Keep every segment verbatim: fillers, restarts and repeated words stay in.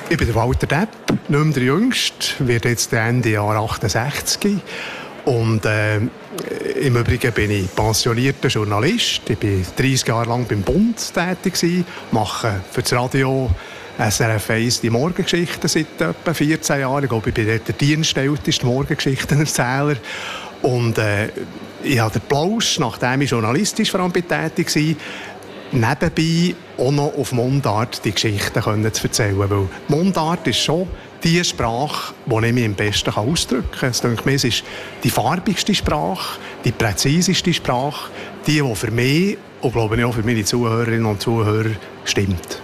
Ich bin der Walter Depp, nicht mehr der Jüngste, werde jetzt Ende Jahr achtundsechzig. Und äh, im Übrigen bin ich pensionierter Journalist. Ich war dreissig Jahre lang beim Bund tätig gewesen, mache für das Radio S R F eins die Morgengeschichten seit etwa vierzehn Jahren. Ich glaube, ich bin dort der dienstälteste Morgengeschichtenerzähler. Und äh, ich habe den Plausch, nachdem ich journalistisch vor allem tätig war, nebenbei auch noch auf Mundart die Geschichten können zu erzählen. Weil Mundart ist schon die Sprache, die ich mich am besten ausdrücken kann. Es denke mir, es ist die farbigste Sprache, die präziseste Sprache, die, die für mich und glaube ich auch für meine Zuhörerinnen und Zuhörer stimmt.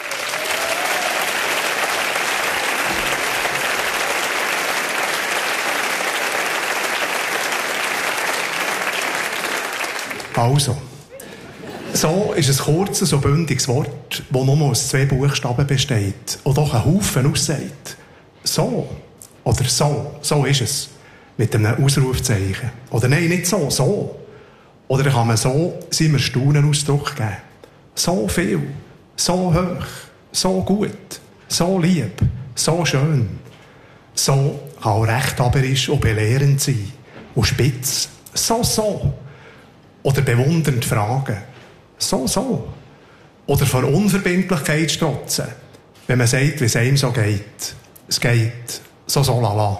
Also, so ist ein kurzes und bündiges Wort, das nur aus zwei Buchstaben besteht und doch einen Haufen aussagt. So oder so, so ist es. Mit einem Ausrufzeichen. Oder nein, nicht so, so. Oder kann man so seinem Erstaunen Ausdruck geben. So viel, so hoch, so gut, so lieb, so schön. So kann auch rechthaberisch und belehrend sein. Und spitz, so, so. Oder bewundernd fragen. So, so. Oder vor Unverbindlichkeit strotzen. Wenn man sagt, wie es einem so geht. Es geht so, so, lala.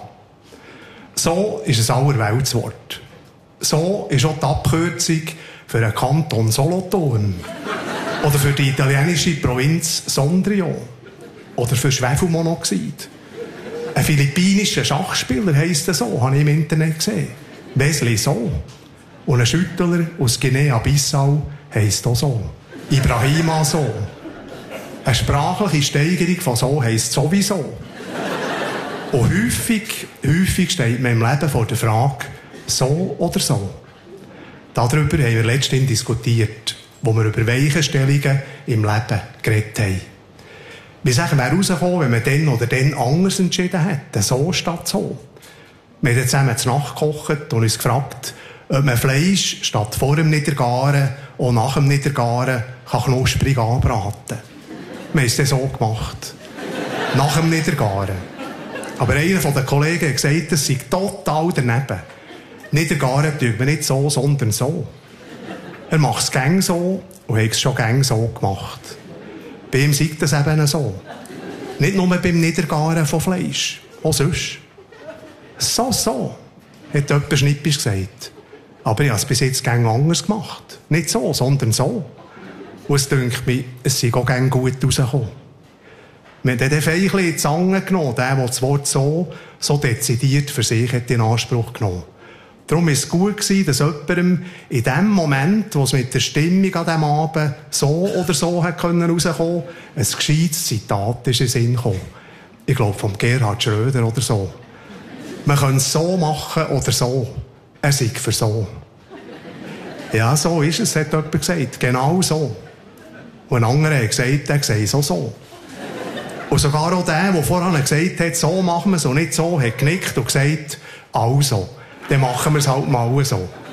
So ist ein Allerweltswort. So ist auch die Abkürzung für einen Kanton Solothurn. Oder für die italienische Provinz Sondrio. Oder für Schwefelmonoxid. Ein philippinischer Schachspieler heisst er so, habe ich im Internet gesehen. Wesley So. Und ein Schüttler aus Guinea-Bissau heisst auch so. Ibrahima So. Eine sprachliche Steigerung von so heisst sowieso. Und häufig, häufig steht man im Leben vor der Frage, so oder so. Darüber haben wir letztens diskutiert, wo wir über Weichenstellungen im Leben geredet haben. Wie sagen wir rausgekommen, wenn man dann oder dann anders entschieden hätte, so statt so. Wir haben zusammen zu Nacht gekocht und uns gefragt, ob man Fleisch statt vor dem Niedergaren und nach dem Niedergaren kann knusprig anbraten. Wir haben es dann so gemacht. Nach dem Niedergaren. Aber einer der Kollegen hat gesagt, das sei total daneben. Niedergaren tut man nicht so, sondern so. Er macht es gäng so und hat es schon gäng so gemacht. Bei ihm sei das eben so. Nicht nur beim Niedergaren von Fleisch, auch sonst. So, so, hat jemand schnippisch gesagt. Aber ich habe es bis jetzt gäng anders gemacht. Nicht so, sondern so. Und es dünkt mich, es sei auch gäng gut rausgekommen. Wir haben den Feichli in die Zange genommen, der, der das Wort so, so dezidiert für sich hat in Anspruch genommen. Darum war es gut gewesen, dass jemandem in dem Moment, wo es mit der Stimmung an diesem Abend so oder so hat können rauskommen, ein gescheites Zitat ist in den Sinn gekommen. Ich glaube, vom Gerhard Schröder oder so. Man kann es so machen oder so. Er sei für so. Ja, so ist es, hat jemand gesagt. Genau so. Und ein anderer hat gesagt, er sei so so. Und sogar auch der, der vorhin gesagt hat, so machen wir es und nicht so, hat genickt und gesagt, also, dann machen wir es halt mal so.